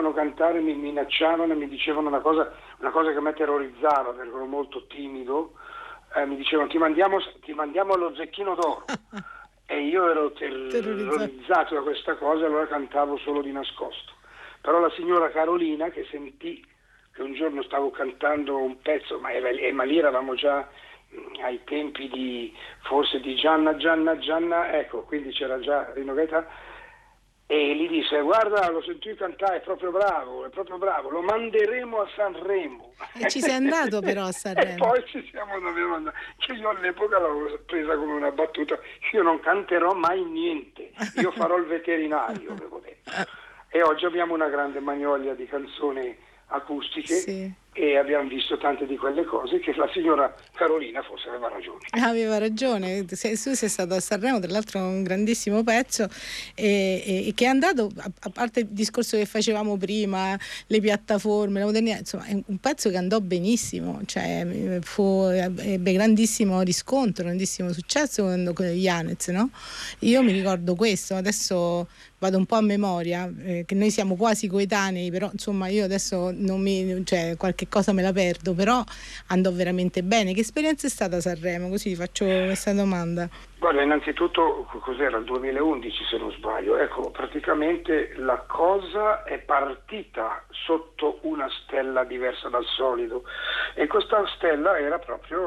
sentivano cantare mi minacciavano e mi dicevano una cosa che mi terrorizzava perché ero molto timido. Mi dicevano ti mandiamo allo Zecchino d'Oro. E io ero terrorizzato da questa cosa, allora cantavo solo di nascosto. Però la signora Carolina, che sentì che un giorno stavo cantando un pezzo, ma lì eravamo già ai tempi di Gianna, ecco, quindi c'era già Rino Gaetano, e gli disse guarda, lo sentì cantare, è proprio bravo, lo manderemo a Sanremo. E ci sei andato però a Sanremo. E poi dobbiamo andare, che io all'epoca l'avevo presa come una battuta, io non canterò mai niente, io farò il veterinario, avevo detto. E oggi abbiamo una grande magnolia di canzoni acustiche, sì. E abbiamo visto tante di quelle cose che la signora Carolina forse aveva ragione. Aveva ragione, tu sei stato a Sanremo, tra l'altro un grandissimo pezzo e che è andato, a parte il discorso che facevamo prima, le piattaforme, la modernità, insomma è un pezzo che andò benissimo, cioè ebbe grandissimo riscontro, grandissimo successo con gli Yanez, no? Io mi ricordo questo, adesso vado un po' a memoria, che noi siamo quasi coetanei, però insomma io adesso qualche cosa me la perdo, però andò veramente bene. Che esperienza è stata Sanremo? Così ti faccio questa domanda. Guarda, innanzitutto cos'era, il 2011 se non sbaglio, ecco, praticamente la cosa è partita sotto una stella diversa dal solito e questa stella è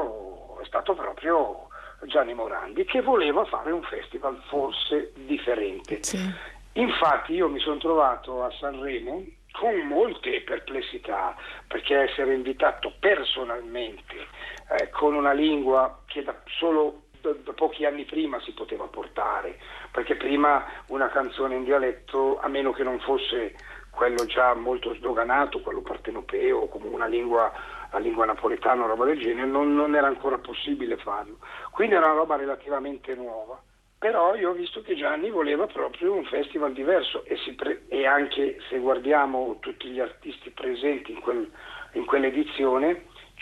stato proprio Gianni Morandi, che voleva fare un festival forse differente. Sì. Infatti io mi sono trovato a Sanremo con molte perplessità, perché essere invitato personalmente con una lingua che solo da pochi anni prima si poteva portare, perché prima una canzone in dialetto, a meno che non fosse quello già molto sdoganato, quello partenopeo o come la lingua napoletana o roba del genere, non era ancora possibile farlo. Quindi era una roba relativamente nuova. Però io ho visto che Gianni voleva proprio un festival diverso e anche se guardiamo tutti gli artisti presenti in quell'edizione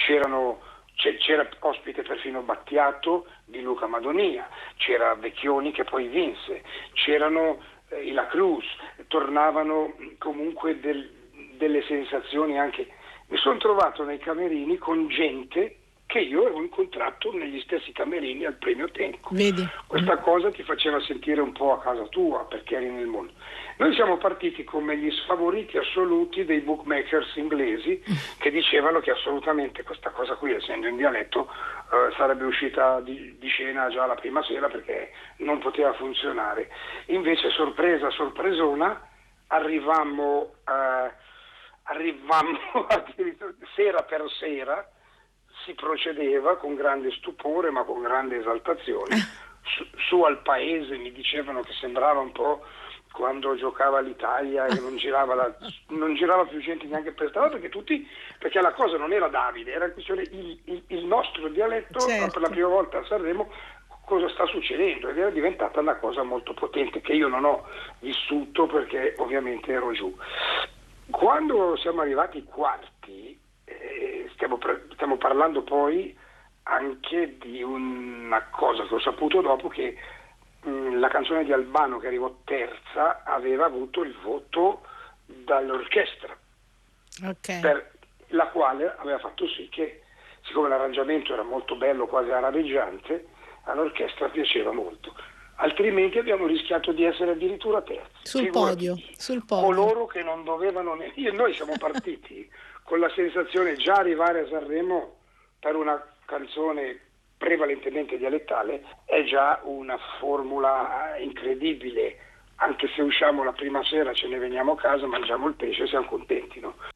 c'era ospite perfino Battiato di Luca Madonia, c'era Vecchioni che poi vinse, c'erano i La Cruz, tornavano comunque delle sensazioni anche. Mi sono trovato nei camerini con gente che io avevo incontrato negli stessi camerini al premio Tenco. Vedi? Questa cosa ti faceva sentire un po' a casa tua perché eri nel mondo. Noi siamo partiti come gli sfavoriti assoluti dei bookmakers inglesi che dicevano che assolutamente questa cosa qui, essendo in dialetto, sarebbe uscita di scena già la prima sera perché non poteva funzionare. Invece sorpresona, arrivammo addirittura sera per sera, si procedeva con grande stupore ma con grande esaltazione. Su al paese mi dicevano che sembrava un po' quando giocava l'Italia e non girava più gente neanche per strada perché la cosa non era Davide, era questione il nostro dialetto. Certo. Per la prima volta a Sanremo cosa sta succedendo ed era diventata una cosa molto potente che io non ho vissuto perché ovviamente ero giù. Quando siamo arrivati ai quarti, stiamo parlando poi anche di una cosa che ho saputo dopo, che la canzone di Albano che arrivò terza aveva avuto il voto dall'orchestra, okay. Per la quale aveva fatto sì che, siccome l'arrangiamento era molto bello, quasi araveggiante, all'orchestra piaceva molto. Altrimenti abbiamo rischiato di essere addirittura terzi. Sul podio. Coloro che non dovevano noi siamo partiti con la sensazione già arrivare a Sanremo per una canzone prevalentemente dialettale è già una formula incredibile, anche se usciamo la prima sera, ce ne veniamo a casa, mangiamo il pesce e siamo contenti, no?